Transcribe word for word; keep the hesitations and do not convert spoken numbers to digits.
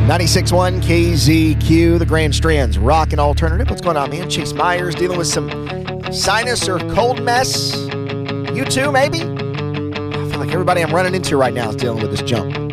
ninety-six point one K Z Q, the Grand Strand's Rockin' Alternative. What's going on, man? Chase Myers dealing with some sinus or cold mess. You too, maybe? I feel like everybody I'm running into right now is dealing with this jump.